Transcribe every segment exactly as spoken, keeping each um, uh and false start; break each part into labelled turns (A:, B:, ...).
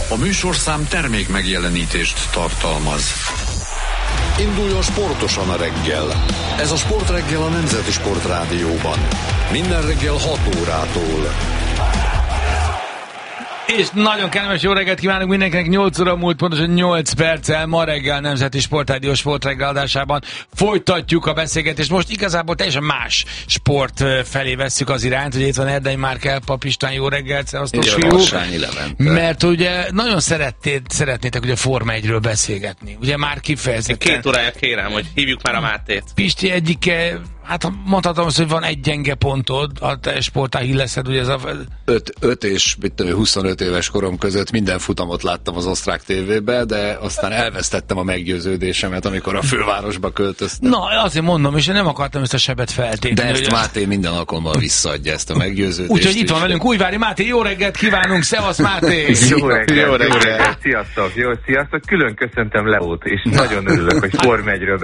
A: A műsorszám termék megjelenítést tartalmaz. Induljon sportosan a reggel. Ez a Sportreggel a Nemzeti Sportrádióban. Minden reggel hat órától.
B: És nagyon kellemes jó reggelt kívánunk mindenkinek, nyolc óra múlt pontosan nyolc perccel, ma reggel Nemzeti Sportrádió Sportreggel adásában folytatjuk a beszélgetést. Most igazából teljesen más sport felé vesszük az irányt, ugye itt van Erdei Márk Pap István, jó reggelt, szevasztok fiúk. Mert ugye nagyon szeretnéd, szeretnétek ugye a Forma egyről beszélgetni, ugye már kifejezetten.
C: Két órája kérem, hogy hívjuk már a Mátét.
B: Pisti egyike, hát mondhatom azt, hogy van egy gyenge pontod, a te sportál hilleszed, ugye ez a...
D: öt és huszonöt éves korom között minden futamot láttam az osztrák tévében, de aztán elvesztettem a meggyőződésemet, amikor a fővárosba költöztem.
B: Na, azért mondom, és én nem akartam ezt a sebet feltéteni.
D: De ezt Máté minden alkalommal visszaadja, ezt a meggyőződést.
B: Úgyhogy itt van velünk Újvári Máté, jó reggelt kívánunk, szevasz Máté!
E: Jó reggelt, jó reggelt, sziasztok, jó, sziasztok, külön köszöntöm Leót, és na. Nagyon örülök, hogy Forma egyről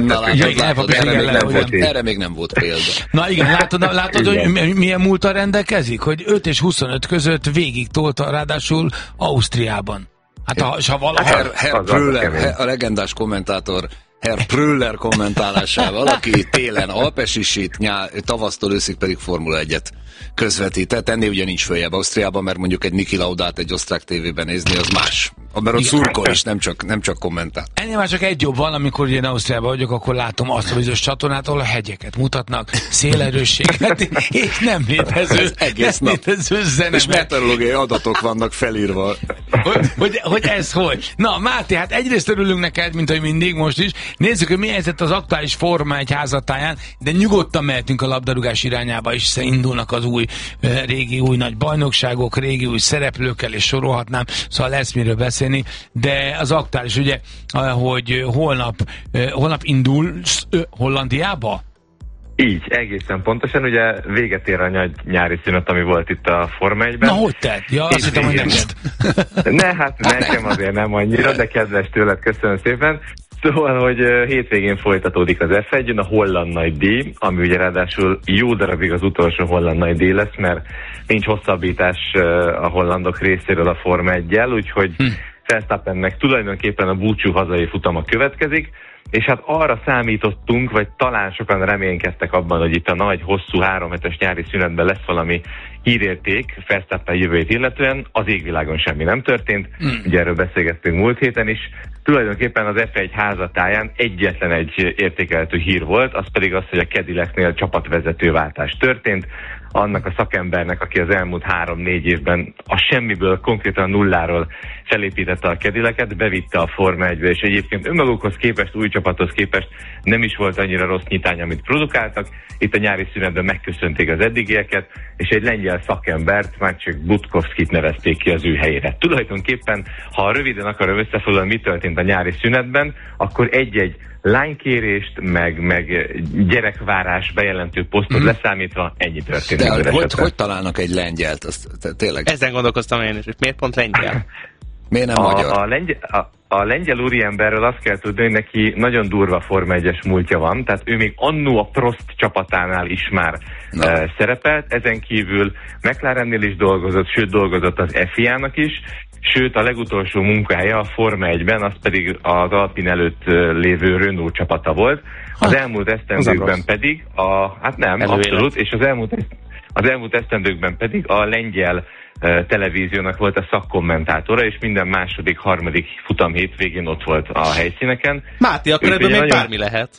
E: beszélgetünk.
D: Erre még nem volt példa.
B: Na igen, látod, látod hogy milyen múltal rendelkezik? Hogy öt és huszonöt között végig tolta, ráadásul Ausztriában. Hát ha, ha valaha...
D: Herr, Herr Pröller, a legendás kommentátor Herr Pröller kommentálásával, aki télen alpesisít, tavasztól őszig pedig Formula egyet közvetített. Ennél ugye nincs följebb Ausztriában, mert mondjuk egy Niki Laudát egy osztrák tévében nézni, az más. Mert ott szurkol is, nem csak, nem csak kommentál.
B: Ennél már csak egy jobb van, amikor én Ausztriában vagyok, akkor látom azt a bizonyos csatornát, ahol a hegyeket mutatnak, szélerősséget, és nem létező,
D: egész
B: nem létező zene.
D: És meteorológiai adatok vannak felírva.
B: Hogy, hogy, hogy ez hogy? Na, Máté, hát egyrészt örülünk neked, mint hogy mindig most is. Nézzük, hogy milyen helyzet az aktuális Forma egy házatáján, de nyugodtan mehetünk a labdarúgás irányába, és indulnak az új, régi új nagy bajnokságok, régi új szereplőkkel, és sorolhatnám, szóval lesz miről beszélni, de az aktuális ugye, hogy holnap, holnap indulsz Hollandiába?
E: Így, egészen pontosan, ugye véget ér a nagy nyári szünet, ami volt itt a Forma egyben.
B: Na, hogy tett? Ja, azt hittem, hogy neked.
E: Ne, hát nekem azért nem annyira, de kedves tőled, köszönöm szépen. Szóval, hogy hétvégén folytatódik az ef egy, a holland nagy díj, ami ugye ráadásul jó darabig az utolsó holland nagy díj lesz, mert nincs hosszabbítás a hollandok részéről a Forma egyel, úgyhogy hm. Verstappennek tulajdonképpen a búcsú hazai futama következik, és hát arra számítottunk, vagy talán sokan reménykedtek abban, hogy itt a nagy, hosszú három hetes nyári szünetben lesz valami hírérték Verstappen jövőjét illetően, az égvilágon semmi nem történt, mm. ugye erről beszélgettünk múlt héten is, tulajdonképpen az ef egy házatáján egyetlen egy értékelhető hír volt, az pedig az, hogy a Cadillacnél csapatvezetőváltás történt, annak a szakembernek, aki az elmúlt három-négy évben a semmiből, konkrétan nulláról felépítette a Cadillacet, bevitte a Forma egybe, és egyébként önmagukhoz képest, új csapathoz képest nem is volt annyira rossz nyitány, amit produkáltak. Itt a nyári szünetben megköszönték az eddigieket, és egy lengyel szakembert, Maciej Budkowskit nevezték ki az ő helyére. Tulajdonképpen, ha röviden akarom összefoglalni, mi történt a nyári szünetben, akkor egy-egy lánykérést, meg, meg gyerekvárás bejelentő posztot mm. leszámítva ennyi történt.
D: De hogy, hogy találnak egy lengyelt? Azt, tényleg?
C: Ezen gondolkoztam én is, hogy miért pont lengyel?
D: Miért nem
E: a,
D: magyar?
E: A lengyel, a, a lengyel úriemberről azt kell tudni, hogy neki nagyon durva Forma egyes múltja van, tehát ő még annó a Prost csapatánál is már uh, szerepelt, ezen kívül McLarennél is dolgozott, sőt dolgozott az ef i á-nak is, sőt a legutolsó munkahelye a Forma egyben, az pedig az Alpine előtt lévő Renault csapata volt. Az elmúlt esztendőkben pedig, a, hát nem, Előélet. abszolút, és az elmúlt, az elmúlt esztendőkben pedig a lengyel uh, televíziónak volt a szakkommentátora, és minden második, harmadik futam hétvégén ott volt a helyszíneken.
C: Máté, akkor ebből még nagyon... bármi lehet.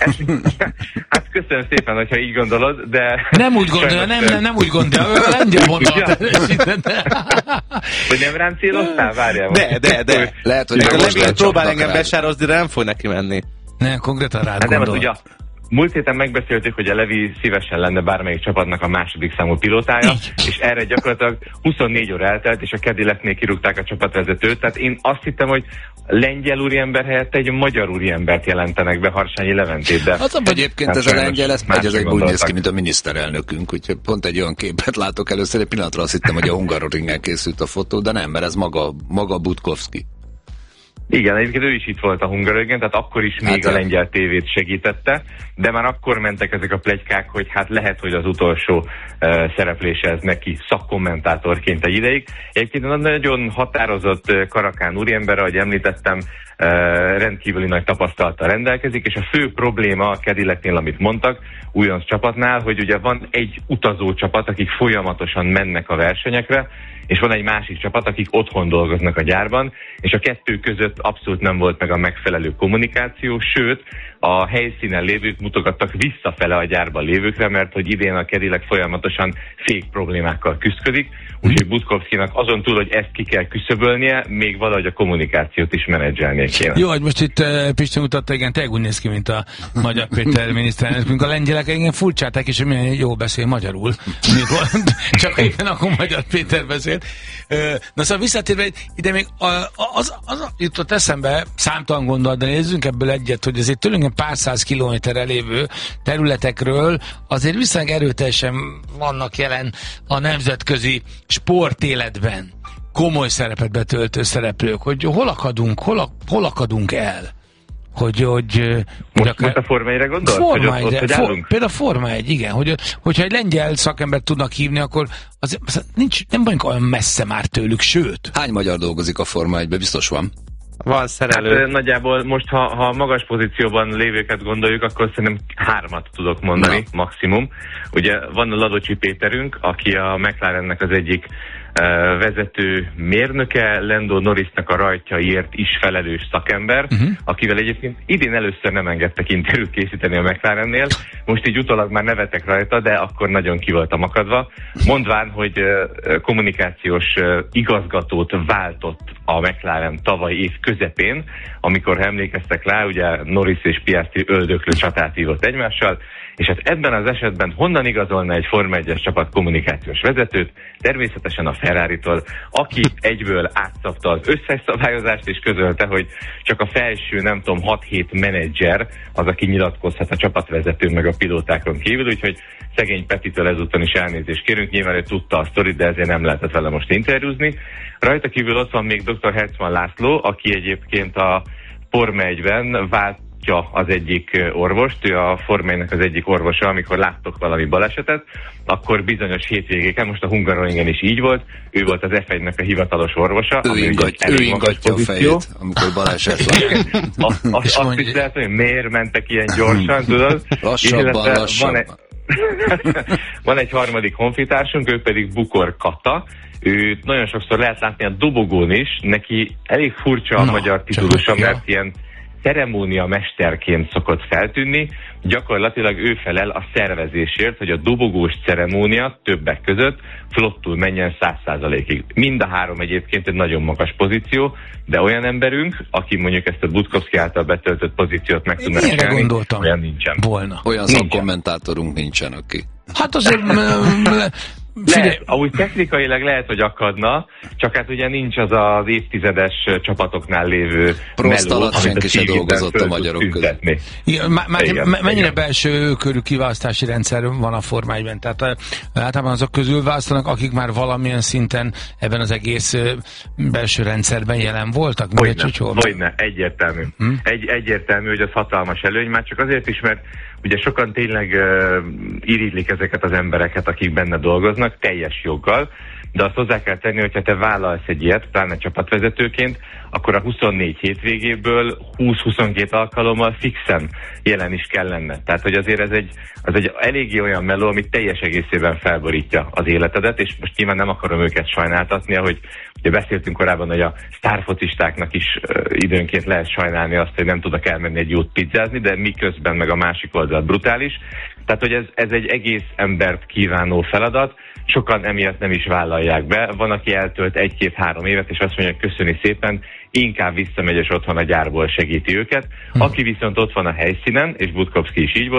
E: Hát köszönöm szépen, hogyha így gondolod, de...
B: Nem úgy gondolja, nem, nem, nem úgy gondolja, a lengyel vonat.
E: Hogy nem rám céloztál? Várjál.
C: De, de, de.
D: Lehet, hogy
C: a Levi próbál engem besározni, de nem fog neki menni.
B: Nem, konkrétan rád
E: hát
B: gondol.
E: Nem, ugye, múlt héten megbeszéltük, hogy a Levi szívesen lenne bármelyik csapatnak a második számú pilótája, így. És erre gyakorlatilag huszonnégy óra eltelt, és a Cadillacnél kirúgták a csapatvezetőt. Tehát én azt hittem, hogy lengyel úriember helyett egy magyar úriembert jelentenek be, Harsányi Leventét, de...
D: Az, egyébként ez a lengyel, ez megy, ez egy úgy néz ki, mint a miniszterelnökünk, úgyhogy pont egy olyan képet látok először, egy pillanatra azt hittem, hogy a Hungaroringen készült a fotó, de nem, mert ez maga, maga Budkowski.
E: Igen, egyébként ő is itt volt a Hungaroringen, tehát akkor is még hát, a lengyel tévét segítette, de már akkor mentek ezek a pletykák, hogy hát lehet, hogy az utolsó uh, szereplése ez neki szakkommentátorként egy ideig. Egyébként nagyon határozott uh, Karakán úriember, ahogy említettem, uh, rendkívüli nagy tapasztalattal rendelkezik, és a fő probléma a Cadillacnél, amit mondtak, újonc csapatnál, hogy ugye van egy utazó csapat, akik folyamatosan mennek a versenyekre, és van egy másik csapat, akik otthon dolgoznak a gyárban, és a kettő között abszolút nem volt meg a megfelelő kommunikáció, sőt, a helyszínen lévők mutogattak visszafele a gyárban lévőkre, mert hogy idén a Cadillac folyamatosan fék problémákkal küszködik, úgyhogy Butkovskinak azon túl, hogy ezt ki kell küszöbölnie, még valahogy a kommunikációt is menedzselnie kéne.
B: Jó, hogy most itt uh, Pisti mutatta, igen, tényleg úgy néz ki, mint a Magyar Péter miniszterelnök, a lengyelek igen furcsálták, és hogy milyen jól beszél magyarul. Mikor, csak éppen akkor Magyar Péter beszélt. Uh, na szóval visszatérve, ide még uh, az, az jutott eszembe, számtalan gondolat, de nézzünk ebből egyet, hogy azért tőlünk pár száz kilométerre lévő területekről azért viszonylag erőteljesen vannak jelen a nemzetközi sportéletben komoly szerepet betöltő szereplők, hogy hol akadunk, hol, hol akadunk el? Hogy, hogy,
E: most, akár... most a Forma egyre gondolsz?
B: Forma
E: hogy ott, ott, hogy
B: for, például a Forma egy, igen. Hogy, hogyha egy lengyel szakembert tudnak hívni, akkor az, az nincs, nem vagyunk olyan messze már tőlük, sőt.
D: Hány magyar dolgozik a Forma egyben? Biztos van.
C: Van szerelő.
E: Hát, nagyjából most, ha, ha magas pozícióban lévőket gondoljuk, akkor szerintem hármat tudok mondani, no. maximum. Ugye van a Ladocsi Péterünk, aki a McLarennek az egyik uh, vezető mérnöke, Lando Norrisnak a rajtjaiért is felelős szakember, uh-huh. akivel egyébként idén először nem engedtek interjút készíteni a McLarennél. Most így utólag már nevetek rajta, de akkor nagyon ki voltam akadva. Mondván, hogy uh, kommunikációs uh, igazgatót váltott a McLaren tavaly év közepén, amikor, ha emlékeztek rá, ugye Norris és Piastri öldöklő csatát ívott egymással, és hát ebben az esetben honnan igazolna egy Forma egyes csapat kommunikációs vezetőt? Természetesen a Ferraritól, aki egyből átszabta az összes szabályozást, és közölte, hogy csak a felső, nem tudom, hat-hét menedzser az, aki nyilatkozhat a csapatvezetőn meg a pilótákon kívül, úgyhogy szegény Petitől ezúttal is elnézést kérünk, nyilván ő tudta a sztorit, de ezért nem lehetett vele most interjúzni. Rajta kívül ott van még doktor Hertzmann László, aki egyébként a Forma egyben váltja az egyik orvost, ő a Forma egynek az egyik orvosa, amikor láttok valami balesetet, akkor bizonyos hétvégéken, most a Hungaroringen is így volt, ő volt az ef egynek a hivatalos orvosa.
D: Ő, ingat, ő ingatja a fejét, amikor baleset van.
E: Azt, azt is lehet, hogy miért mentek ilyen gyorsan, tudod?
D: Lassabban, lassabban.
E: Van egy, van egy harmadik honfitársunk, ő pedig Bukor Kata. Őt nagyon sokszor lehet látni a dobogón is, neki elég furcsa a no, magyar titulusa, mert ilyen ceremónia mesterként szokott feltűnni. Gyakorlatilag ő felel a szervezésért, hogy a dobogós ceremónia többek között flottul menjen száz százalékig. Mind a három egyébként egy nagyon magas pozíció, de olyan emberünk, aki mondjuk ezt a Butkovski által betöltött pozíciót meg tudná csinálni, olyan nincsen.
B: Volna.
D: Olyan szakkommentátorunk nincsen, aki...
B: Hát azért...
E: Le, ahogy technikailag lehet, hogy akadna, csak hát ugye nincs az az évtizedes csapatoknál lévő
D: Proszt alatt senki se dolgozott a magyarok között.
B: Igen, má, má, igen, mennyire igen. Belső körű kiválasztási rendszer van a Forma egyben? Tehát általában azok közül választanak, akik már valamilyen szinten ebben az egész belső rendszerben jelen voltak?
E: Hogyne, hogyne, egyértelmű. Hm? Egy, egyértelmű, hogy az hatalmas előny, már csak azért is, mert ugye sokan tényleg uh, irigylik ezeket az embereket, akik benne dolgoznak, teljes joggal, de azt hozzá kell tenni, hogyha te vállalsz egy ilyet, pláne csapatvezetőként, akkor a huszonnégy hétvégéből húsz-huszonkét alkalommal fixen jelen is kell lenned. Tehát, hogy azért ez egy, az egy eléggé olyan meló, ami teljes egészében felborítja az életedet, és most nyilván nem akarom őket sajnáltatni, ahogy ugye beszéltünk korábban, hogy a sztárfocistáknak is uh, időnként lehet sajnálni azt, hogy nem tudnak elmenni egy jót pizzázni, de miközben meg a másik oldal brutális. Tehát, hogy ez, ez egy egész embert kívánó feladat, sokan emiatt nem is vállalják be. Van, aki eltölt egy-két-három évet, és azt mondja, hogy köszöni szépen, inkább visszamegy, és otthon a gyárból segíti őket. Aki viszont ott van a helyszínen, és Butkovski is így volt,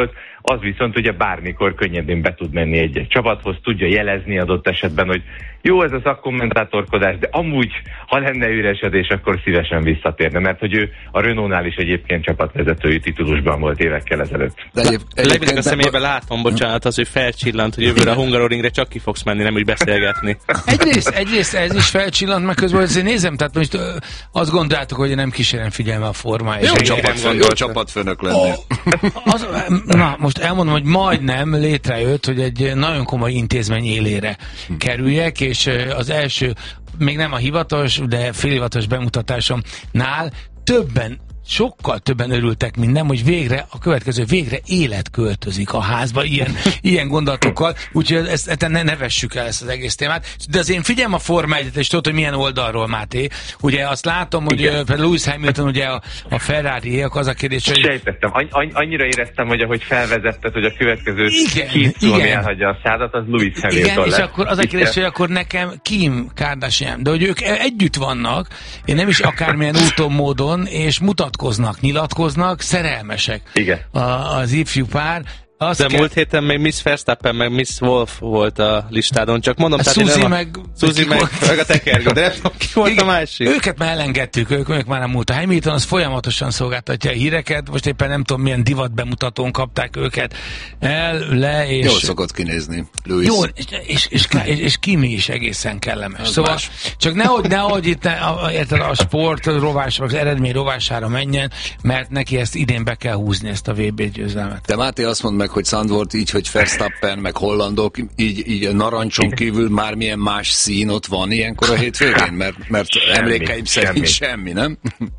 E: az viszont ugye bármikor könnyedén be tud menni egy-egy csapathoz, tudja jelezni adott esetben, hogy jó, ez a szakkommentátorkodás, de amúgy, ha lenne üresedés, akkor szívesen visszatérne, mert hogy ő a Renault-nál is egyébként csapatvezetői titulusban volt évekkel ezelőtt.
C: De egyéb, Levinek a szemébe látom, bocsánat, az, hogy felcsillant, hogy jövőre a Hungaroringre csak ki fogsz menni, nem úgy beszélgetni.
B: Egyrészt, egyrészt ez is felcsillant, meg közben azért nézem, tehát most ö, azt gondoljátok, hogy nem kísérem figyelme a formája.
D: Jó, csapatfőnök, jó csapatfőnök lennél.
B: Az, na, most elmondom, hogy majdnem létrejött, hogy egy nagyon komoly intézmény élére kerüljek, és az első, még nem a hivatalos, de félhivatalos bemutatásomnál többen, sokkal többen örültek minden, hogy végre, a következő végre élet költözik a házba, ilyen, ilyen gondolatokkal, úgyhogy ezt, ezt ne nevessük el ezt az egész témát. De az én figyelem a Forma egyet, és tudod, hogy milyen oldalról, Máté. Ugye azt látom, hogy uh, Lewis Hamilton, ugye a, a Ferrari-ék, az a kérdés, hogy...
E: Sejtettem. Anny- annyira éreztem, hogy ahogy felvezetted, hogy a következő két szó, ami elhagyja a szádat, az Lewis Hamilton
B: igen,
E: lesz.
B: És akkor az a kérdés, hogy akkor nekem Kim Kardashian, de hogy ők együtt vannak, én nem is akármilyen úton, módon, és mutat nyilatkoznak, nyilatkoznak, szerelmesek.
E: Igen.
B: A, az ifjú pár.
C: Azt de kell... múlt héten még Miss Verstappen, meg Miss Wolf volt a listádon, csak mondom,
B: tehát Suzy
C: nem
B: meg...
C: Suzy meg, meg a tekergő, de nem tudom, ki volt igen, a másik.
B: Őket már elengedtük, ők, ők már nem múlt. A Hamilton az folyamatosan szolgáltatja a híreket, most éppen nem tudom, milyen divat bemutatón kapták őket el, le, és...
D: Jól szokott kinézni, Lewis.
B: Jó, és, és, és, és, és Kimi is egészen kellemes. Az szóval más. Csak nehogy, nehogy itt a, érted, a sport rovásra, az eredmény rovására menjen, mert neki ezt idén be kell húzni, ezt a vé bé győzelmet.
D: De Máté azt mond meg, hogy Zandvoort így, hogy Verstappen, meg hollandok, így, így narancson kívül már milyen más szín ott van ilyenkor a hétvégén? Mert, mert semmi, emlékeim szerint semmi, semmi nem?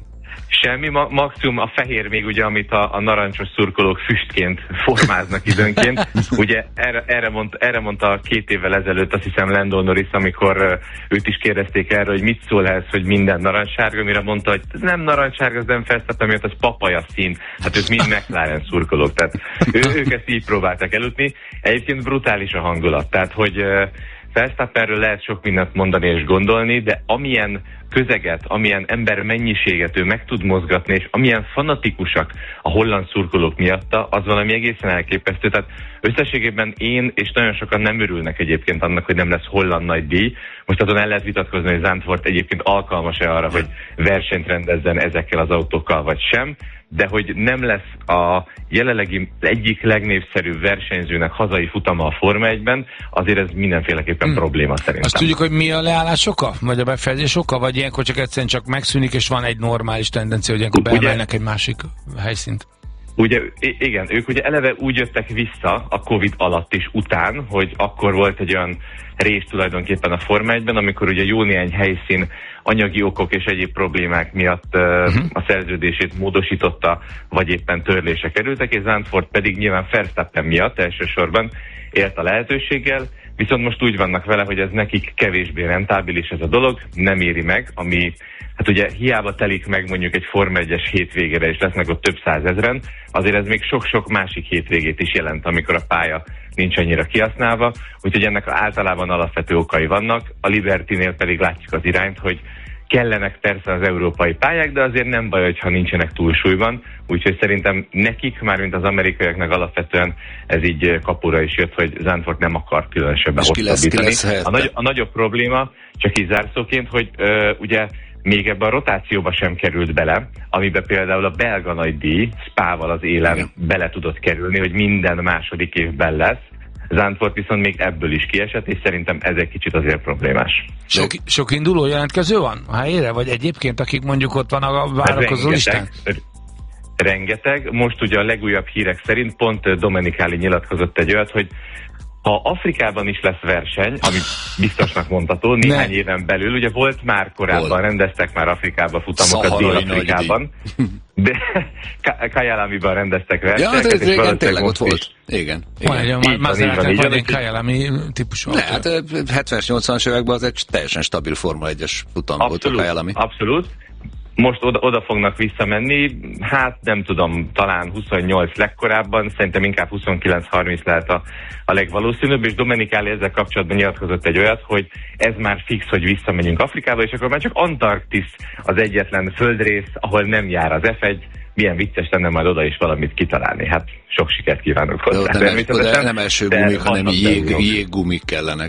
E: Semmi, ma- maximum a fehér még ugye, amit a, a narancsos szurkolók füstként formáznak időnként. Ugye erre, erre, mond, erre mondta két évvel ezelőtt, azt hiszem Lando Norris, amikor uh, őt is kérdezték erre, hogy mit szól ez, hogy minden narancssárga, mire mondta, hogy ez nem narancssárga, ez nem Verstappen, miatt az papaja szín. Hát ők mind McLaren szurkolók, tehát ő, ők ezt így próbáltak elütni. Egyébként brutális a hangulat, tehát hogy uh, Verstappenről lehet sok mindent mondani és gondolni, de amilyen közeget, amilyen ember mennyiséget ő meg tud mozgatni, és amilyen fanatikusak a holland szurkolók miatta, az valami egészen elképesztő. Tehát összességében én, és nagyon sokan nem örülnek egyébként annak, hogy nem lesz holland nagy díj. Most azon el lehet vitatkozni, hogy Zandvoort egyébként alkalmas-e arra, hogy versenyt rendezzen ezekkel az autókkal, vagy sem, de hogy nem lesz a jelenlegi egyik legnépszerűbb versenyzőnek hazai futama a Forma egyben, azért ez mindenféleképpen hmm. probléma szerintem.
B: Azt tudjuk, hogy mi a leállás oka? Vagy a befejezés oka? Vagy ilyenkor csak egyszerűen csak megszűnik, és van egy normális tendencia, hogy ilyenkor beemelnek egy másik helyszínt?
E: Ugye, igen, ők ugye eleve úgy jöttek vissza a Covid alatt is után, hogy akkor volt egy olyan rész tulajdonképpen a Forma egyben, amikor ugye jó néhány helyszín anyagi okok és egyéb problémák miatt uh, uh-huh. a szerződését módosította, vagy éppen törlése kerültek, és Zandvoort pedig nyilván Verstappen miatt elsősorban élt a lehetőséggel, viszont most úgy vannak vele, hogy ez nekik kevésbé rentábilis ez a dolog, nem éri meg, ami hát ugye hiába telik meg mondjuk egy Forma egyes hétvégére, és lesznek ott több százezren, azért ez még sok-sok másik hétvégét is jelent, amikor a pálya nincs annyira kihasználva, úgyhogy ennek általában alapvető okai vannak. A Libertynél pedig látjuk az irányt, hogy kellenek persze az európai pályák, de azért nem baj, hogyha nincsenek túlsúlyban, úgyhogy szerintem nekik, mármint az amerikaiaknak alapvetően ez így kapura is jött, hogy Zandvoort nem akar különösebben hosszabbítani. A, nagy, a nagyobb probléma, csak így zárszóként, hogy ö, ugye még ebben a rotációba sem került bele, amiben például a belga nagydíj Spával az élen igen. bele tudott kerülni, hogy minden második évben lesz. Zandvoort viszont még ebből is kiesett, és szerintem ez egy kicsit azért problémás.
B: Sok, sok induló jelentkező van a helyére, vagy egyébként, akik mondjuk ott van a várakozó listán?
E: Rengeteg. Most ugye a legújabb hírek szerint pont Domenicali nyilatkozott egy olyat, hogy ha Afrikában is lesz verseny, ami biztosnak mondható, néhány ne. éven belül, ugye volt már korábban, Hol? rendeztek már Afrikában futamokat, Dél-Afrikában, de Kyalamiban rendeztek versenyeket.
D: Ja, hát régen tényleg ott volt. Igen.
B: Maserati van egy Kyalami típusú.
D: Ne, hát hetvenes, nyolcvanas években az egy teljesen stabil Forma egyes futam volt a Kyalami.
E: Abszolút. Most oda, oda fognak visszamenni, hát nem tudom, talán huszonnyolc legkorábban, szerintem inkább huszonkilenc harminc lehet a, a legvalószínűbb, és Domenicali ezzel kapcsolatban nyilatkozott egy olyat, hogy ez már fix, hogy visszamegyünk Afrikába, és akkor már csak Antarktisz az egyetlen földrész, ahol nem jár az ef egy, milyen vicces lenne majd oda is valamit kitalálni. Hát sok sikert kívánok hozzá.
D: Nem, oda nem első gumik, hanem jég, jéggumik kellenek.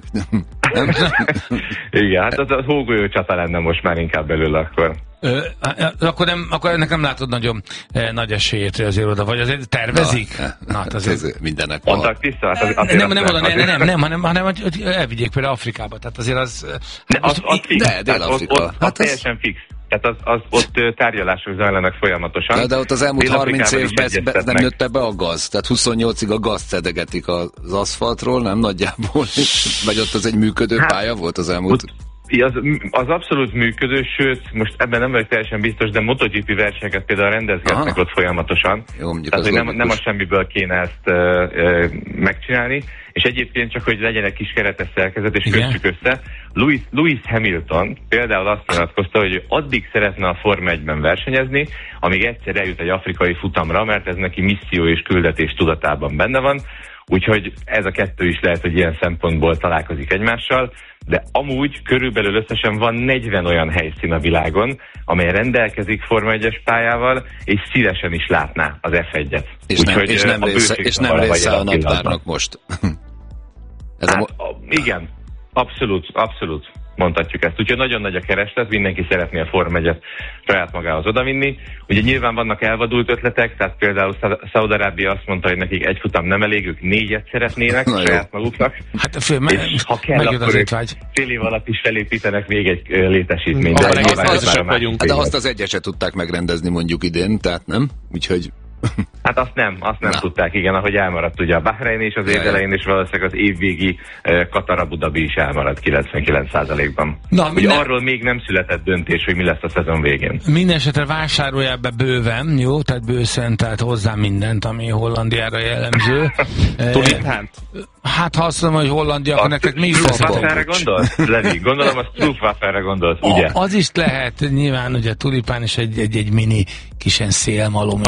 E: Igen, hát az a hógolyó csata lenne most már inkább belőle akkor.
B: Ö, akkor, nem, akkor ennek nem látod nagyon eh, nagy esélyét, hogy azért oda, vagy azért tervezik?
D: Na,
B: Na, hát azért...
D: ez mindenek van.
E: Mondtak tiszta? Hát az,
B: nem, nem, oda, nem, nem, nem, hanem, hanem hogy elvigyék például Afrikába, tehát azért az...
E: Ne, az, az fix.
D: De, Dél-Afrika.
E: Ott, ott,
D: hát
E: az teljesen fix. Tehát az, az, ott tárgyalások zajlanak folyamatosan.
D: De, de ott az elmúlt harminc évben be, nem nőtte be a gaz. Tehát huszonnyolcig a gazt szedegetik az aszfaltról, nem nagyjából. Vagy ott az egy működő hát, pálya volt az elmúlt...
E: Az, az abszolút működő, sőt, most ebben nem vagyok teljesen biztos, de MotoGP versenyeket például rendezgetnek Aha. ott folyamatosan. Jó, Tehát, hogy nem, nem a semmiből kéne ezt uh, uh, megcsinálni, és egyébként csak, hogy legyen egy kis keretes szerkezet, és kössük össze. Lewis, Lewis Hamilton például azt nyilatkozta, hogy ő addig szeretne a Forma egyben versenyezni, amíg egyszer eljut egy afrikai futamra, mert ez neki misszió és küldetés tudatában benne van. Úgyhogy ez a kettő is lehet, hogy ilyen szempontból találkozik egymással, de amúgy körülbelül összesen van negyven olyan helyszín a világon, amely rendelkezik Forma egyes pályával, és szívesen is látná az ef egyet.
D: És nem, és nem része, és nem része a naptárnak most.
E: Ez hát, a... Igen, abszolút, abszolút. Mondhatjuk ezt. Úgyhogy nagyon nagy a kereslet, mindenki szeretné a Forma egyet saját magához odavinni. Ugye nyilván vannak elvadult ötletek, tehát például Szaúd-Arábia azt mondta, hogy nekik egy futam nem elég, ők négyet szeretnének saját maguknak.
B: Hát fél, me-
E: és ha kell, akkor ők fél év alatt is felépítenek még egy létesítményt.
D: De, de, azt, az, de azt az egyet se tudták megrendezni mondjuk idén, tehát nem? Úgyhogy...
E: Hát azt nem, azt nem Na. tudták, igen, ahogy elmaradt ugye a Bahrein is az év elején, és valószínűleg az évvégi uh, Katar Abu Dhabi is elmaradt kilencvenkilenc százalékban. Na, minden... arról még nem született döntés, hogy mi lesz a szezon végén.
B: Mindenesetre vásároljál be bőven, jó? Tehát bőszen, tehát hozzá mindent, ami Hollandiára jellemző.
C: Tulipánt?
B: Hát ha azt mondom, hogy Hollandia, akkor nektek mi is lesz a
E: Strufwafferre gondolsz, Levi? Gondolom a Strufwafferre gondolsz, ugye?
B: A, az is lehet, nyilván ugye tulipán is egy, egy, egy mini kisen szélmalom.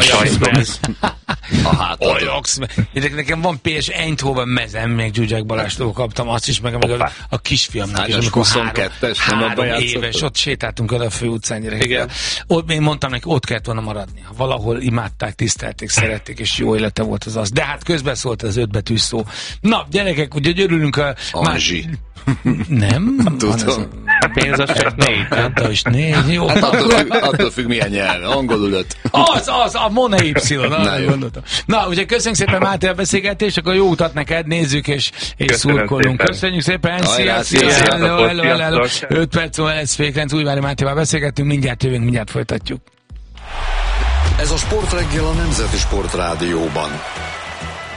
D: A hátadon.
B: Nekem van pé es Eindhoven mezem, még Zsuzsák Balástól kaptam, azt is, meg, meg a, a kisfiamnak is, amikor három, három éves, ott sétáltunk el a főutcán gyerekekkel. Ott én mondtam neki, ott kellett volna maradni. Valahol imádták, tisztelték, szerették, és jó élete volt az az. De hát közben szólt az ötbetűs szó. Na, gyerekek, ugye örülünk a...
D: Anzsi.
B: Nem?
D: Tudom.
C: A pénz az csak négy.
B: Hát is négy, jó.
D: Hát attól függ, attól függ milyen nyelv. Angolul öt.
B: Az, az, a Mona Y. Na, gondoltam. Na, ugye köszönjük szépen Máté a beszélgetést, akkor jó utat neked, nézzük és, és szurkolunk. Köszönjük szépen. Szia, szia, hello, hello, hello. öt perc múlva lesz Fékrenc, Újvári Mátéval beszélgettünk, mindjárt jövünk, mindjárt folytatjuk.
A: Ez a Sportreggel a Nemzeti Sportrádióban.